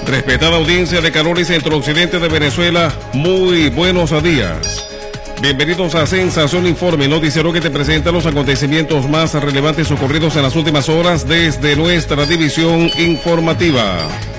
Respetada audiencia de calor y centro occidente de Venezuela, muy buenos días. Bienvenidos a Sensación Informe, noticiero que te presenta los acontecimientos más relevantes ocurridos en las últimas horas desde nuestra división informativa.